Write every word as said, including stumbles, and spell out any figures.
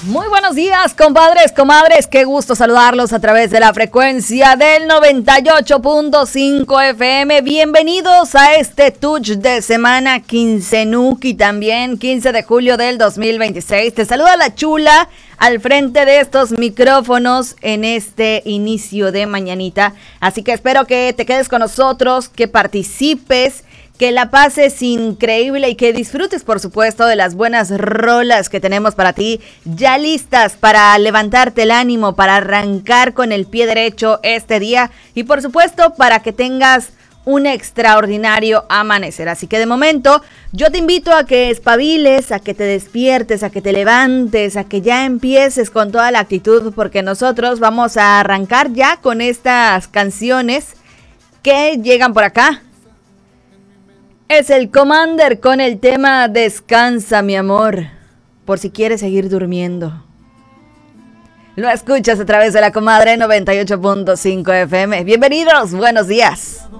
Muy buenos días, compadres, comadres, qué gusto saludarlos a través de la frecuencia del noventa y ocho punto cinco F M. Bienvenidos a este touch de semana quincenuki también, quince de julio del dos mil veintiséis. Te saluda la chula al frente de estos micrófonos en este inicio de mañanita. Así que espero que te quedes con nosotros, que participes, que la pases increíble y que disfrutes, por supuesto, de las buenas rolas que tenemos para ti, ya listas para levantarte el ánimo, para arrancar con el pie derecho este día y, por supuesto, para que tengas un extraordinario amanecer. Así que de momento yo te invito a que espabiles, a que te despiertes, a que te levantes, a que ya empieces con toda la actitud, porque nosotros vamos a arrancar ya con estas canciones que llegan por acá. Es el Commander con el tema Descansa, mi amor, por si quieres seguir durmiendo. Lo escuchas a través de la comadre noventa y ocho punto cinco F M. Bienvenidos, buenos días.